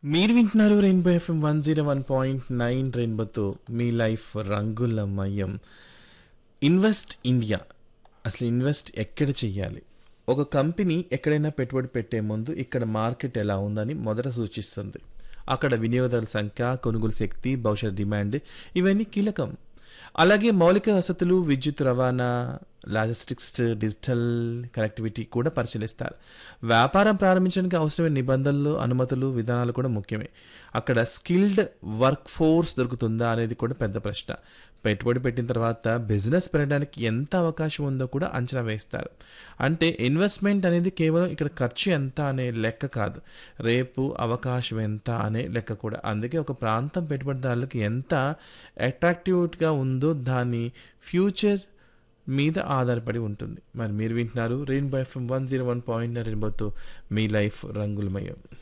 మీరు వింటున్నారు rainbow FM 101.9 రెయిన్బోతో మీ లైఫ్ రంగులమయం. ఇన్వెస్ట్ ఇండియా, అసలు ఇన్వెస్ట్ ఎక్కడ చెయ్యాలి? ఒక కంపెనీ ఎక్కడైనా పెట్టుబడి పెట్టే ముందు ఇక్కడ మార్కెట్ ఎలా ఉందని మొదట సూచిస్తుంది. అక్కడ వినియోగదారుల సంఖ్య, కొనుగోలు శక్తి, భవిష్యత్ డిమాండ్ ఇవన్నీ కీలకం. అలాగే మౌలిక వసతులు, విద్యుత్ రవాణా, లాజిస్టిక్స్, డిజిటల్ కనెక్టివిటీ కూడా పరిశీలిస్తారు. వ్యాపారం ప్రారంభించడానికి అవసరమైన నిబంధనలు, అనుమతులు, విధానాలు కూడా ముఖ్యమే. అక్కడ స్కిల్డ్ వర్క్ ఫోర్స్ దొరుకుతుందా అనేది కూడా పెద్ద ప్రశ్న. పెట్టుబడి పెట్టిన తర్వాత బిజినెస్ పెరగడానికి ఎంత అవకాశం ఉందో కూడా అంచనా వేస్తారు. అంటే ఇన్వెస్ట్మెంట్ అనేది కేవలం ఇక్కడ ఖర్చు ఎంత అనే లెక్క కాదు, రేపు అవకాశం ఎంత అనే లెక్క కూడా. అందుకే ఒక ప్రాంతం పెట్టుబడిదారులకు ఎంత అట్రాక్టివ్గా ఉందో దాని ఫ్యూచర్ మీద ఆధారపడి ఉంటుంది. మరి మీరు వింటున్నారు రెయిన్బో ఎఫ్ఎం 101.9 రెయిన్బోతో మీ లైఫ్ రంగులమయం.